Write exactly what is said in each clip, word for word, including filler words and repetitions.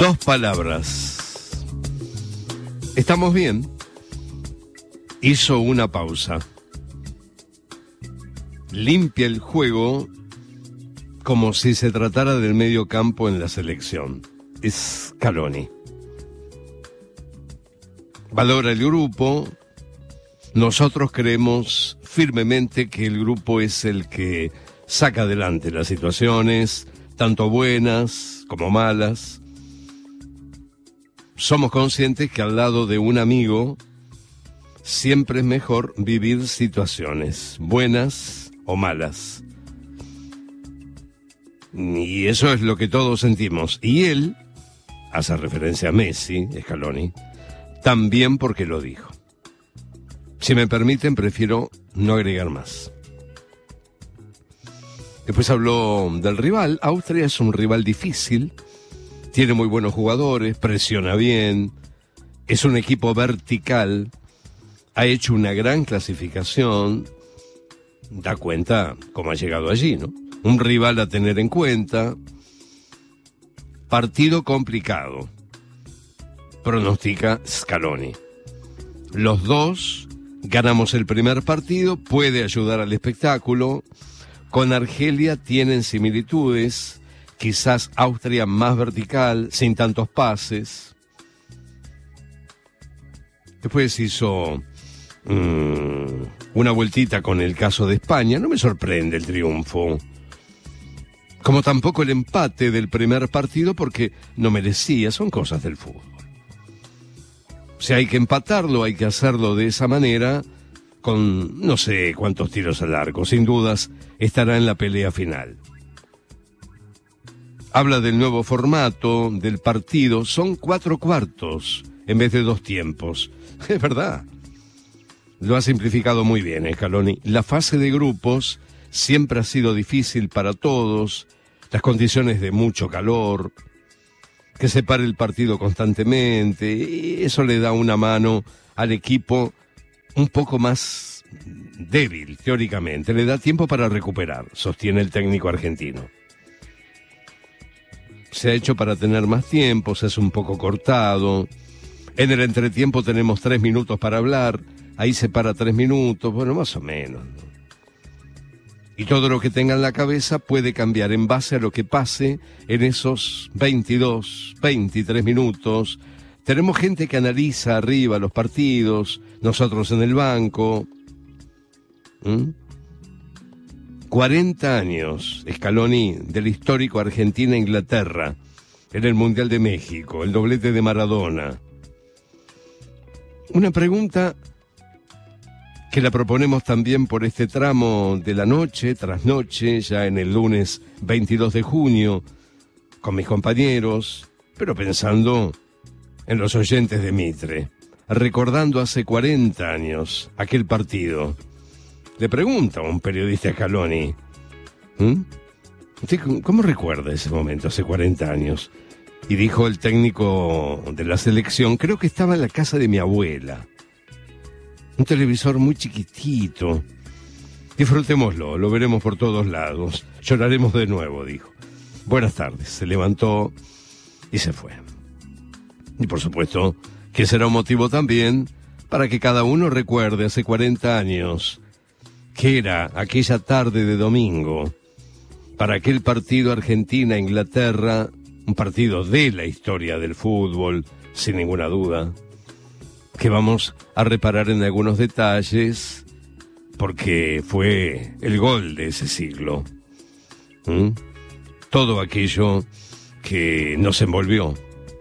Dos palabras. ¿Estamos bien? Hizo una pausa. Limpia el juego como si se tratara del medio campo en la selección. Scaloni. Valora el grupo. Nosotros creemos firmemente que el grupo es el que saca adelante las situaciones, tanto buenas como malas. Somos conscientes que al lado de un amigo siempre es mejor vivir situaciones buenas o malas. Y eso es lo que todos sentimos. Y él, hace referencia a Messi, Scaloni, también porque lo dijo. Si me permiten, prefiero no agregar más. Después habló del rival. Austria es un rival difícil, tiene muy buenos jugadores, presiona bien, es un equipo vertical, ha hecho una gran clasificación, da cuenta cómo ha llegado allí, ¿no? Un rival a tener en cuenta, partido complicado, pronostica Scaloni. Los dos ganamos el primer partido, puede ayudar al espectáculo. Con Argelia tienen similitudes, quizás Austria más vertical, sin tantos pases. Después hizo mmm, una vueltita con el caso de España. No me sorprende el triunfo, como tampoco el empate del primer partido, porque no merecía, son cosas del fútbol. Si hay que empatarlo, hay que hacerlo de esa manera, con no sé cuántos tiros al arco. Sin dudas estará en la pelea final. Habla del nuevo formato del partido. Son cuatro cuartos en vez de dos tiempos. Es verdad. Lo ha simplificado muy bien, Scaloni. La fase de grupos siempre ha sido difícil para todos. Las condiciones de mucho calor, que se pare el partido constantemente, y eso le da una mano al equipo un poco más débil, teóricamente. Le da tiempo para recuperar, sostiene el técnico argentino. Se ha hecho para tener más tiempo, se hace un poco cortado. En el entretiempo tenemos tres minutos para hablar, ahí se para tres minutos, bueno, más o menos, ¿no? Y todo lo que tenga en la cabeza puede cambiar en base a lo que pase en esos veintidós, veintitrés minutos. Tenemos gente que analiza arriba los partidos, nosotros en el banco. ¿Mm? cuarenta años, Scaloni, del histórico Argentina-Inglaterra, en el Mundial de México, el doblete de Maradona. Una pregunta que la proponemos también por este tramo de la noche, tras noche, ya en el lunes veintidós de junio, con mis compañeros, pero pensando en los oyentes de Mitre, recordando hace cuarenta años aquel partido. Le pregunta a un periodista Scaloni, ¿Mm? ¿usted cómo recuerda ese momento, hace cuarenta años? Y dijo el técnico de la selección, creo que estaba en la casa de mi abuela. Un televisor muy chiquitito. Disfrutémoslo, lo veremos por todos lados. Lloraremos de nuevo, dijo. Buenas tardes. Se levantó y se fue. Y por supuesto que será un motivo también para que cada uno recuerde hace cuarenta años que era aquella tarde de domingo, para aquel partido Argentina-Inglaterra, un partido de la historia del fútbol, sin ninguna duda, que vamos a reparar en algunos detalles, porque fue el gol de ese siglo. ¿Mm? Todo aquello que nos envolvió.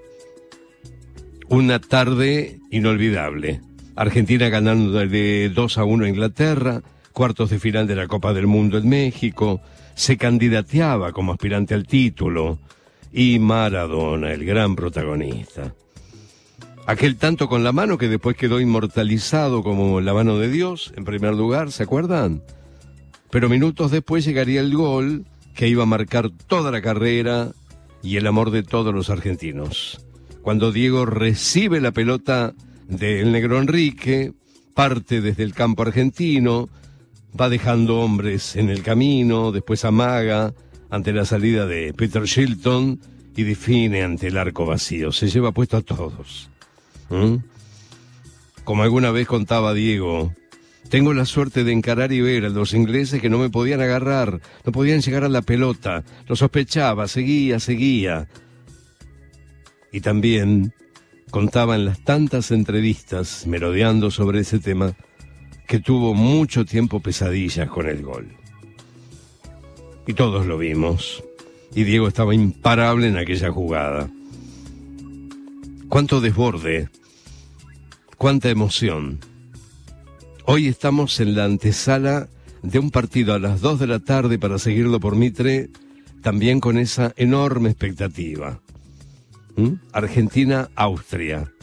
Una tarde inolvidable. Argentina ganando de dos a uno a Inglaterra, cuartos de final de la Copa del Mundo en México, se candidateaba como aspirante al título, y Maradona, el gran protagonista. Aquel tanto con la mano que después quedó inmortalizado como la mano de Dios, en primer lugar, ¿se acuerdan? Pero minutos después llegaría el gol que iba a marcar toda la carrera y el amor de todos los argentinos. Cuando Diego recibe la pelota del Negro Enrique, parte desde el campo argentino, va dejando hombres en el camino, después amaga ante la salida de Peter Shilton y define ante el arco vacío. Se lleva puesto a todos. ¿Mm? Como alguna vez contaba Diego, tengo la suerte de encarar y ver a los ingleses que no me podían agarrar, no podían llegar a la pelota. Lo sospechaba, seguía, seguía. Y también contaba en las tantas entrevistas, merodeando sobre ese tema, que tuvo mucho tiempo pesadillas con el gol. Y todos lo vimos. Y Diego estaba imparable en aquella jugada. Cuánto desborde, cuánta emoción. Hoy estamos en la antesala de un partido a las dos de la tarde para seguirlo por Mitre, también con esa enorme expectativa. ¿Mm? Argentina-Austria.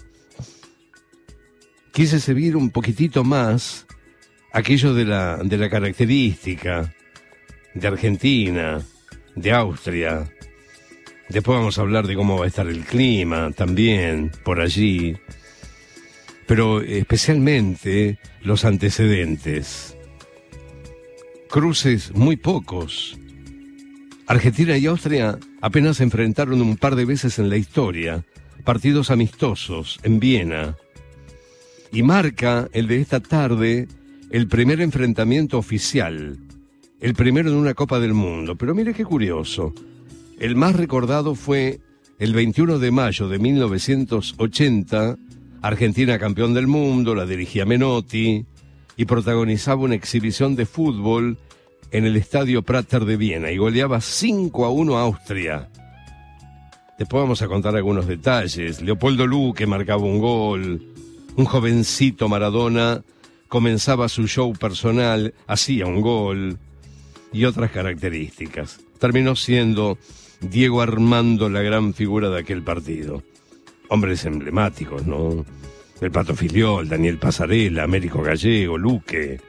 Quise seguir un poquitito más aquello de la, de la característica de Argentina, de Austria. Después vamos a hablar de cómo va a estar el clima también por allí, pero especialmente los antecedentes. Cruces muy pocos. Argentina y Austria apenas se enfrentaron un par de veces en la historia, partidos amistosos en Viena. Y marca el de esta tarde el primer enfrentamiento oficial, el primero en una Copa del Mundo. Pero mire qué curioso, el más recordado fue el veintiuno de mayo de mil novecientos ochenta, Argentina campeón del mundo, la dirigía Menotti y protagonizaba una exhibición de fútbol en el Estadio Prater de Viena y goleaba cinco a uno a Austria. Después vamos a contar algunos detalles. Leopoldo Luque marcaba un gol, un jovencito Maradona comenzaba su show personal, hacía un gol y otras características. Terminó siendo Diego Armando la gran figura de aquel partido. Hombres emblemáticos, ¿no? El Pato Filiol, Daniel Pasarela, Américo Gallego, Luque.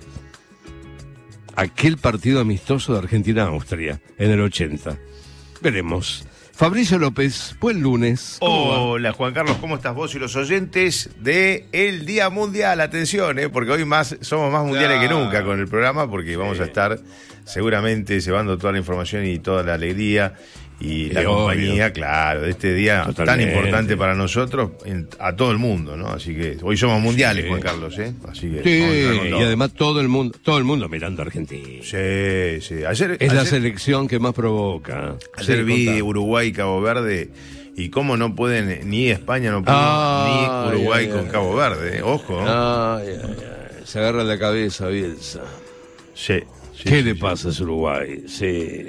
Aquel partido amistoso de Argentina-Austria en el ochenta. Veremos. Fabricio López, buen lunes. Hola Juan Carlos, ¿cómo estás vos y los oyentes de el Día Mundial? Atención, ¿eh? Porque hoy más somos más mundiales claro. que nunca con el programa, porque sí. vamos a estar seguramente llevando toda la información y toda la alegría y la obvio. compañía, claro, de este día Totalmente. tan importante para nosotros, en, a todo el mundo, ¿no? Así que hoy somos mundiales, sí. Juan Carlos, ¿eh? Así que sí, y además todo el mundo, todo el mundo mirando a Argentina. Sí, sí. Ayer, es ayer, la selección que más provoca. Ayer sí, vi contá. Uruguay y Cabo Verde. Y cómo no pueden, ni España no pudo, ah, ni Uruguay ay, con ay, Cabo Verde, eh. Ojo. Ay, ay, ay. Se agarra la cabeza, Bielsa. Sí. sí ¿Qué sí, le sí. pasa a Uruguay? Sí.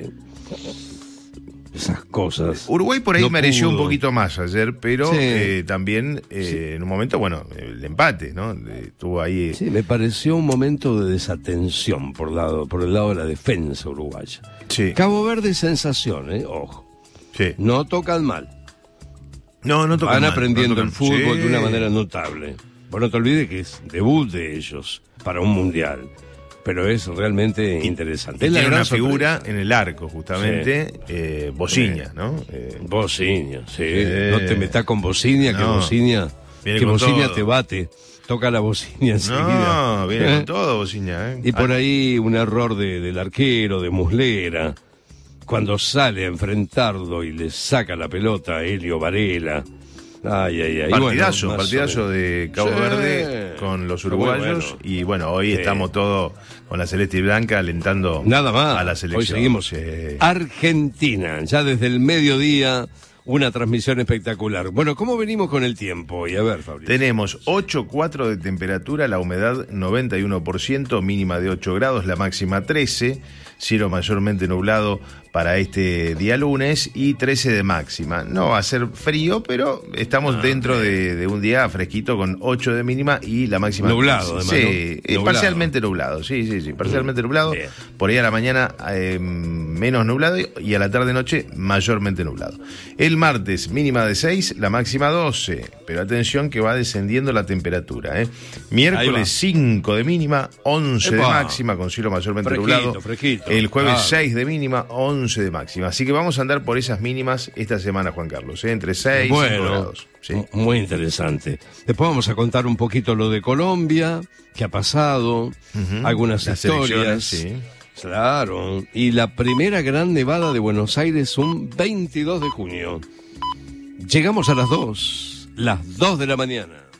Esas cosas. Uruguay por ahí no mereció pudo. un poquito más ayer, pero sí. eh, también eh, sí. en un momento, bueno, el empate, ¿no? Estuvo ahí. Eh. Sí, me pareció un momento de desatención por, lado, por el lado de la defensa uruguaya. Sí. Cabo Verde, sensación, ¿eh? Ojo. Sí. No tocan mal. No, no tocan Van mal, aprendiendo no tocan. el fútbol sí. de una manera notable. Vos no te olvides que es debut de ellos para un mundial. Pero es realmente y, interesante. Y es tiene la una gran figura sorpresa. en el arco, justamente, sí. eh, Bociña, ¿no? Eh, Bociña, sí. sí. No te metas con Bociña, no. que Bociña, que Bociña te bate. Toca la bocina enseguida. No, viene ¿Eh? con todo Bociña, ¿eh? Y por ahí un error de, del arquero, de Muslera, cuando sale a enfrentarlo y le saca la pelota a Helio Varela. Ay, ay, ay. Partidazo, bueno, partidazo de Cabo sí. Verde con los uruguayos. Bueno. Y bueno, hoy sí. estamos todos con la celeste y blanca alentando Nada más. a la selección. Hoy seguimos. Sí. Argentina, ya desde el mediodía, una transmisión espectacular. Bueno, ¿cómo venimos con el tiempo? Y a ver, Fabricio. Tenemos ocho coma cuatro de temperatura, la humedad noventa y uno por ciento, mínima de ocho grados, la máxima trece, cielo mayormente nublado para este día lunes y trece de máxima. No va a ser frío, pero estamos ah, dentro de, de un día fresquito con ocho de mínima y la máxima nublado, trece. además, sí, ¿no? nublado. Parcialmente nublado, sí, sí, sí, parcialmente mm, nublado. Bien. Por ahí a la mañana eh, menos nublado y a la tarde-noche mayormente nublado. El martes mínima de seis, la máxima doce, pero atención que va descendiendo la temperatura. ¿eh? Miércoles cinco de mínima, once Epa. de máxima con cielo mayormente fresquito, nublado. Fresquito. El jueves claro. seis de mínima, once de máxima. Así que vamos a andar por esas mínimas esta semana, Juan Carlos, ¿eh? entre seis y bueno, cinco grados. Sí. Muy interesante. Después vamos a contar un poquito lo de Colombia, qué ha pasado, uh-huh. algunas Las historias. Sí. Claro, y la primera gran nevada de Buenos Aires un veintidós de junio. Llegamos a las dos, las dos de la mañana.